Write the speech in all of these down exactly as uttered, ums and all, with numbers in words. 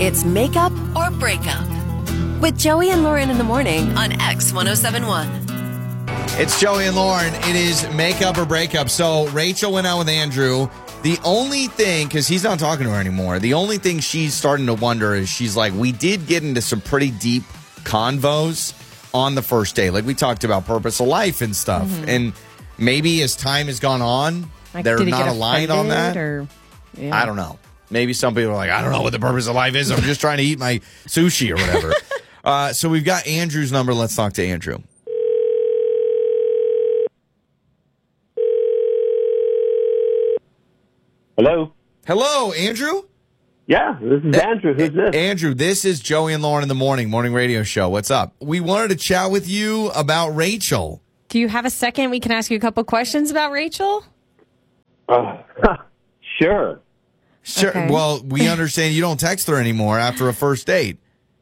It's Makeup or Breakup with Joey and Lauren in the morning on X one oh seven point one. It's Joey and Lauren. It is Makeup or Breakup. So Rachel went out with Andrew. The only thing, because he's not talking to her anymore, the only thing she's starting to wonder is she's like, we did get into some pretty deep convos on the first day. Like we talked about purpose of life and stuff. Mm-hmm. And maybe as time has gone on, like, they're not aligned on that. Or, yeah. I don't know. Maybe some people are like, I don't know what the purpose of life is. I'm just trying to eat my sushi or whatever. uh, so we've got Andrew's number. Let's talk to Andrew. Hello? Hello, Andrew? Yeah, this is Andrew. Who's this? Andrew, this is Joey and Lauren in the morning, morning radio show. What's up? We wanted to chat with you about Rachel. Do you have a second? We can ask you a couple questions about Rachel? Uh, sure. Sure. Okay. Well, we understand you don't text her anymore after a first date.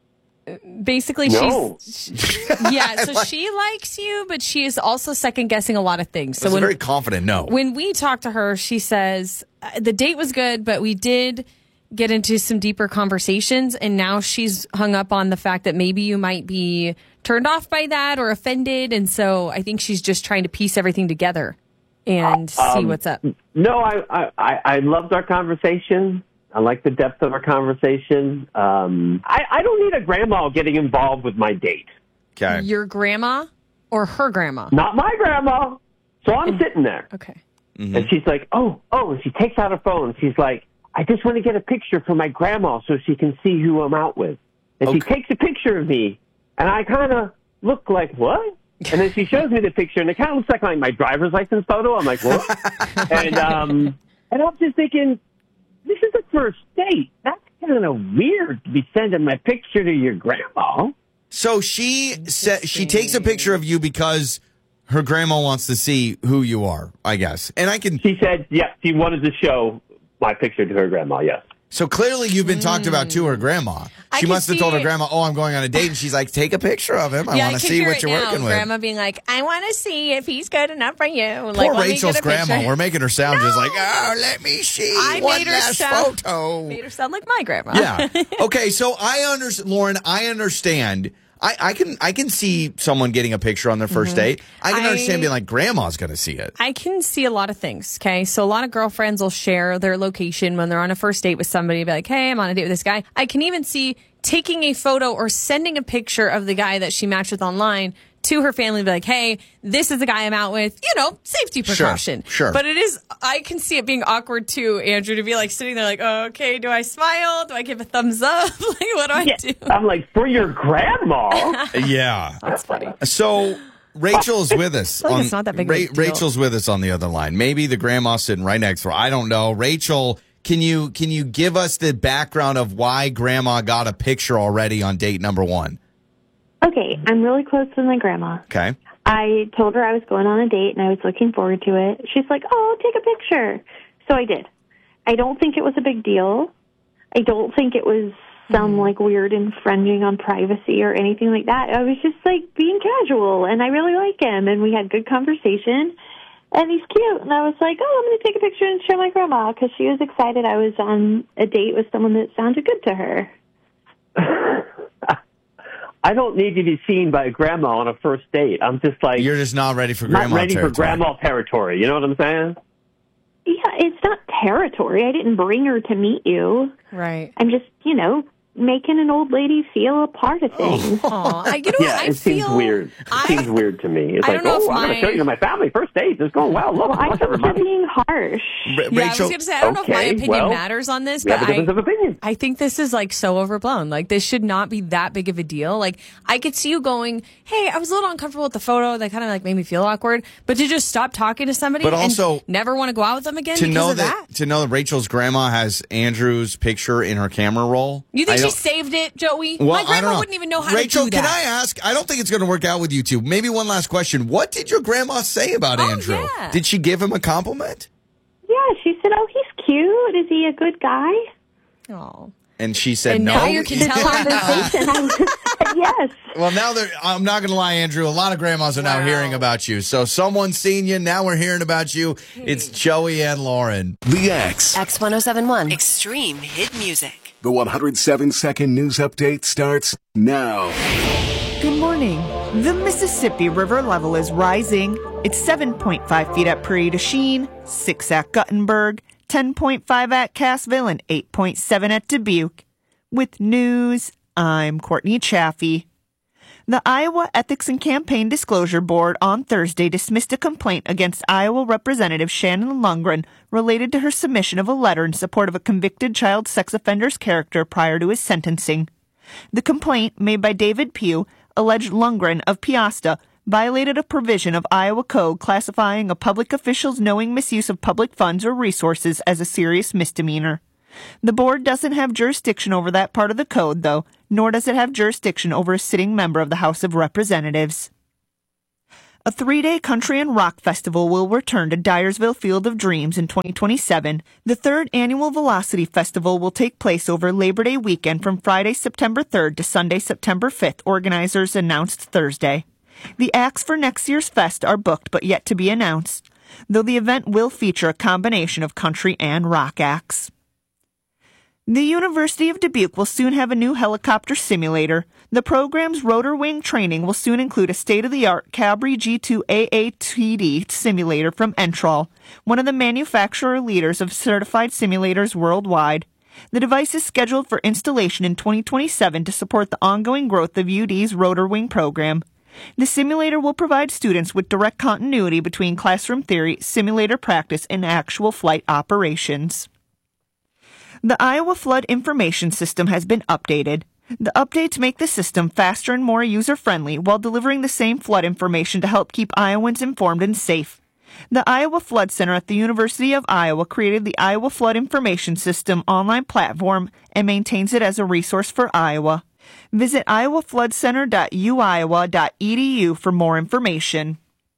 Basically, no. she's... Yeah, so she likes you, but she is also second-guessing a lot of things. So That's when, a very confident no. When we talk to her, she says, the date was good, but we did get into some deeper conversations, and now she's hung up on the fact that maybe you might be turned off by that or offended, and so I think she's just trying to piece everything together and um, see what's up. No, I, I, I loved our conversation. I like the depth of our conversation. Um, I, I don't need a grandma getting involved with my date. Okay. Your grandma or her grandma? Not my grandma. So I'm sitting there. Okay. Mm-hmm. And she's like, oh, oh, and she takes out her phone. She's like, I just want to get a picture for my grandma so she can see who I'm out with. And Okay. she takes a picture of me, and I kind of look like, what? And then she shows me the picture, and it kind of looks like my, my driver's license photo. I'm like, what? and, um, and I'm just thinking, this is the first date. That's kind of weird to be sending my picture to your grandma. So she sa- she takes a picture of you because her grandma wants to see who you are, I guess. And I can... She said, yeah, she wanted to show my picture to her grandma, yes. So clearly you've been talked about to her grandma. I She can must have see told her it. grandma, oh, I'm going on a date. And she's like, take a picture of him. I yeah, want I to can see hear what it you're now. working with. Grandma being like, I want to see if he's good enough for you. Like, Poor let me Rachel's get a picture. grandma. We're making her sound No. just like, oh, let me see I one made her last sound- photo. Made her sound like my grandma. Yeah. Okay, so I understand, Lauren, I understand. I, I can I can see someone getting a picture on their 1st date. I can I- understand being like, grandma's going to see it. I can see a lot of things, okay? So a lot of girlfriends will share their location when they're on a first date with somebody, be like, hey, I'm on a date with this guy. I can even see taking a photo or sending a picture of the guy that she matched with online to her family, be like, hey, this is the guy I'm out with. You know, safety precaution. sure. But it is, I can see it being awkward too, Andrew, to be like sitting there like, oh, okay, do I smile? Do I give a thumbs up? Like, what do I Yeah. do? I'm like, for your grandma? Yeah. That's funny. So Rachel's with us. like on, it's not that big of a deal. Rachel's with us on the other line. Maybe the grandma's sitting right next to her. I don't know. Rachel, can you can you give us the background of why grandma got a picture already on date number one? Okay, I'm really close with my grandma. Okay. I told her I was going on a date and I was looking forward to it. She's like, oh, take a picture. So I did. I don't think it was a big deal. I don't think it was some, like, weird infringing on privacy or anything like that. I was just, like, being casual, and I really like him, and we had good conversation, and he's cute. And I was like, oh, I'm going to take a picture and show my grandma, because she was excited I was on a date with someone that sounded good to her. I don't need to be seen by grandma on a first date. I'm just like... You're just not ready for not grandma ready territory. for grandma territory. You know what I'm saying? Yeah, it's not territory. I didn't bring her to meet you. Right. I'm just, you know, making an old lady feel a part of things. Aw, I, you know Yeah, what? I it seems feel, weird. It I, seems weird to me. It's I like, don't know oh, if I'm going my- to show you to my family first date. It's going well. Look, I look, think you're everybody. being harsh. Ra- Yeah, I was Rachel, going to say, I don't know if my Okay, opinion well, matters on this, We but have a difference I, of opinion. I think this is like so overblown. Like, this should not be that big of a deal. Like, I could see you going, hey, I was a little uncomfortable with the photo. That kind of like made me feel awkward. But to just stop talking to somebody But also- and never want to go out with them again to because know of that, that? to know that Rachel's grandma has Andrew's picture in her camera roll. You think I she don't- saved it, Joey? Well, my I don't grandma know. wouldn't even know how Rachel, to do that. can I ask? I don't think it's going to work out with you two. Maybe one last question. What did your grandma say about Oh, Andrew? yeah. Did she give him a compliment? Yeah, she said, oh, he's cute. Is he a good guy? Oh. And she said And no. now you can tell Conversation. I just said yes. Well, now they're, I'm not going to lie, Andrew. A lot of grandmas are now Wow. hearing about you. So someone's seen you. Now we're hearing about you. It's Joey and Lauren. The X. X one oh seven point one. Extreme hit music. The one hundred seven second news update starts now. Good morning. The Mississippi River level is rising. It's seven point five feet at Prairie du Chien, six at Guttenberg, ten point five at Cassville, and eight point seven at Dubuque. With news, I'm Courtney Chaffee. The Iowa Ethics and Campaign Disclosure Board on Thursday dismissed a complaint against Iowa Representative Shannon Lundgren related to her submission of a letter in support of a convicted child sex offender's character prior to his sentencing. The complaint, made by David Pugh, alleged Lundgren of Peosta violated a provision of Iowa Code classifying a public official's knowing misuse of public funds or resources as a serious misdemeanor. The board doesn't have jurisdiction over that part of the code, though, nor does it have jurisdiction over a sitting member of the House of Representatives. A three-day country and rock festival will return to Dyersville Field of Dreams in twenty twenty-seven. The third annual Velocity Festival will take place over Labor Day weekend from Friday, September third to Sunday, September fifth, organizers announced Thursday. The acts for next year's fest are booked but yet to be announced, though the event will feature a combination of country and rock acts. The University of Dubuque will soon have a new helicopter simulator. The program's rotor wing training will soon include a state-of-the-art Cabri G two A A T D simulator from Entrol, one of the manufacturer leaders of certified simulators worldwide. The device is scheduled for installation in twenty twenty-seven to support the ongoing growth of U D's rotor wing program. The simulator will provide students with direct continuity between classroom theory, simulator practice, and actual flight operations. The Iowa Flood Information System has been updated. The updates make the system faster and more user-friendly while delivering the same flood information to help keep Iowans informed and safe. The Iowa Flood Center at the University of Iowa created the Iowa Flood Information System online platform and maintains it as a resource for Iowa. Visit iowa flood center dot u iowa dot e d u for more information.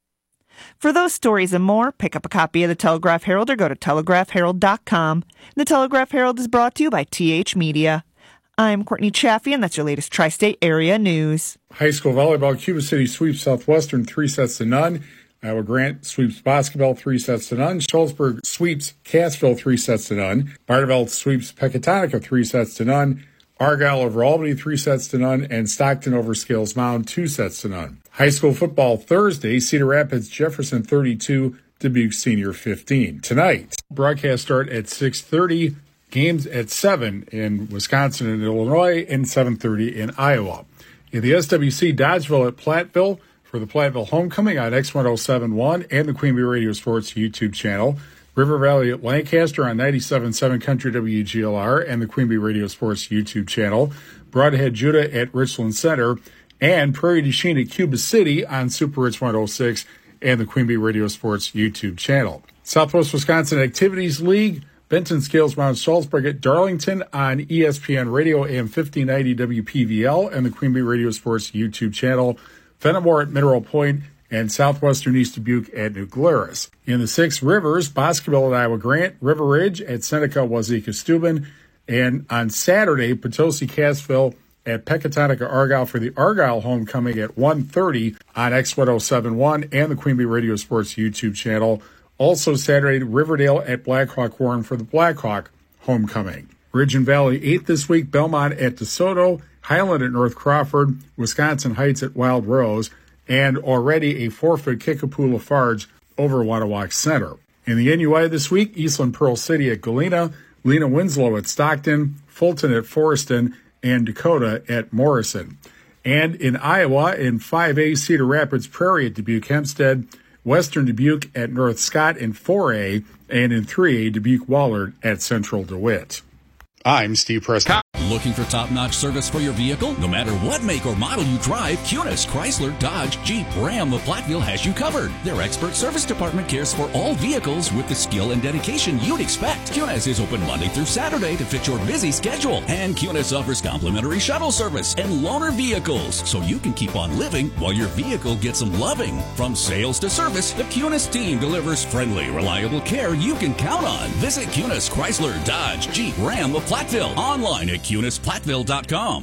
For those stories and more, pick up a copy of the Telegraph Herald or go to telegraph herald dot com. The Telegraph Herald is brought to you by T H Media. I'm Courtney Chaffee, and that's your latest Tri-State Area News. High school volleyball, Cuba City sweeps Southwestern three sets to none. Iowa Grant sweeps Boscobel three sets to none. Schultzburg sweeps Cassville three sets to none. Barneveld sweeps Pecatonica three sets to none. Argyle over Albany three sets to none. And Stockton over Scales Mound two sets to none. High school football Thursday, Cedar Rapids Jefferson thirty-two, Dubuque Senior fifteen. Tonight, broadcast start at six thirty, games at seven in Wisconsin and Illinois, and seven thirty in Iowa. In the S W C, Dodgeville at Platteville for the Platteville Homecoming on X ten seventy-one and the Queen Bee Radio Sports YouTube channel. River Valley at Lancaster on ninety-seven point seven Country W G L R and the Queen Bee Radio Sports YouTube channel. Broadhead Judah at Richland Center. And Prairie du Chien at Cuba City on Super Rich one oh six and the Queen Bee Radio Sports YouTube channel. Southwest Wisconsin Activities League, Benton Scales Mound Salzburg at Darlington on E S P N Radio A M fifteen ninety W P V L and the Queen Bee Radio Sports YouTube channel. Fenimore at Mineral Point and Southwestern East Dubuque at New Glarus. In the Six Rivers, Boscobel at Iowa Grant, River Ridge at Seneca Wazeeka Steuben, and on Saturday, Potosi Cassville at Pecatonica Argyle for the Argyle Homecoming at one thirty on X ten seventy-one and the Queen Bee Radio Sports YouTube channel. Also Saturday, Riverdale at Blackhawk Warren for the Blackhawk Homecoming. Ridge and Valley eight this week, Belmont at DeSoto, Highland at North Crawford, Wisconsin Heights at Wild Rose, and already a forfeit Kickapoo Lafarge over Wanawak Center. In the N U I this week, Eastland Pearl City at Galena, Lena Winslow at Stockton, Fulton at Forreston, and Dakota at Morrison. And in Iowa, in five A, Cedar Rapids Prairie at Dubuque Hempstead, Western Dubuque at North Scott in four A, and in three A, Dubuque Wahlert at Central DeWitt. I'm Steve Preston. Looking for top-notch service for your vehicle? No matter what make or model you drive, Cunis, Chrysler, Dodge, Jeep, Ram of Platteville has you covered. Their expert service department cares for all vehicles with the skill and dedication you'd expect. Cunis is open Monday through Saturday to fit your busy schedule. And Cunis offers complimentary shuttle service and loaner vehicles, so you can keep on living while your vehicle gets some loving. From sales to service, the Cunis team delivers friendly, reliable care you can count on. Visit Cunis, Chrysler, Dodge, Jeep, Ram of Platteville online at cunis platteville dot com.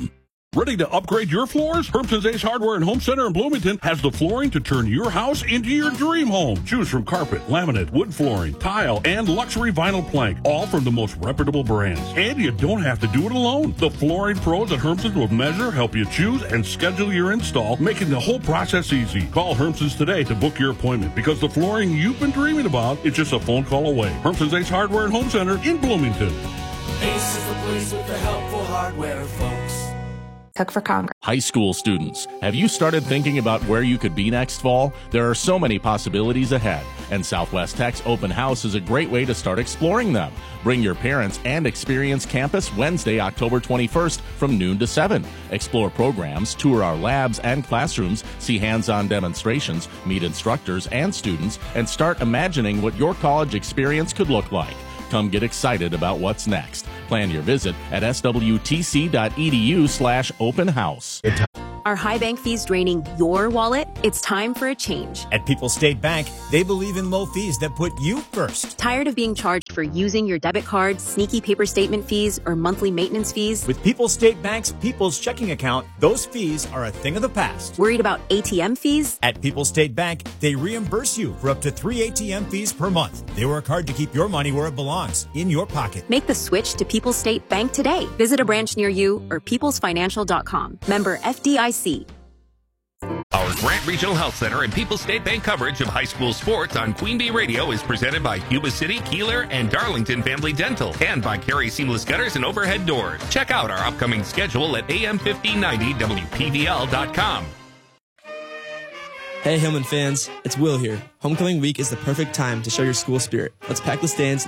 Ready to upgrade your floors? Hermson's Ace Hardware and Home Center in Bloomington has the flooring to turn your house into your dream home. Choose from carpet, laminate, wood flooring, tile, and luxury vinyl plank, all from the most reputable brands. And you don't have to do it alone. The flooring pros at Hermson's will measure, help you choose, and schedule your install, making the whole process easy. Call Hermson's today to book your appointment, because the flooring you've been dreaming about is just a phone call away. Hermson's Ace Hardware and Home Center in Bloomington. Ace is the place with the helpful hardware, folks. Cook for Congress. High school students, have you started thinking about where you could be next fall? There are so many possibilities ahead, and Southwest Tech's Open House is a great way to start exploring them. Bring your parents and experience campus Wednesday, October twenty-first from noon to seven. Explore programs, tour our labs and classrooms, see hands-on demonstrations, meet instructors and students, and start imagining what your college experience could look like. Come get excited about what's next. Plan your visit at swtc.edu slash open house. Are high bank fees draining your wallet? It's time for a change. At People's State Bank, they believe in low fees that put you first. Tired of being charged for using your debit card, sneaky paper statement fees, or monthly maintenance fees? With People's State Bank's People's Checking Account, those fees are a thing of the past. Worried about A T M fees? At People's State Bank, they reimburse you for up to three A T M fees per month. They work hard to keep your money where it belongs, in your pocket. Make the switch to People's State Bank today. Visit a branch near you or peoples financial dot com. Member F D I C. Our Grant Regional Health Center and People's State Bank coverage of high school sports on Queen Bee Radio is presented by Yuba City, Keeler, and Darlington Family Dental, and by Carey Seamless Gutters and Overhead Doors. Check out our upcoming schedule at A M fifteen ninety W P V L dot com. Hey Hillman fans, it's Will here. Homecoming week is the perfect time to show your school spirit. Let's pack the stands